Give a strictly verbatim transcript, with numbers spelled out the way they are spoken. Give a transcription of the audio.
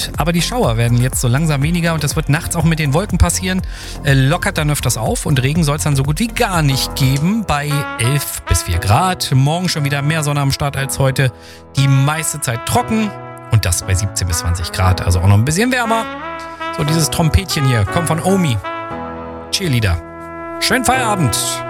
Nacht, aber die Schauer werden jetzt so langsam weniger und das wird nachts auch mit den Wolken passieren. Äh, lockert dann öfters auf und Regen soll es dann so gut wie gar nicht geben bei elf bis vier Grad. Morgen schon wieder mehr Sonne am Start als heute. Die meiste Zeit trocken und das bei siebzehn bis zwanzig Grad, also auch noch ein bisschen wärmer. So, dieses Trompetchen hier kommt von Omi. Cheerleader. Schönen Feierabend.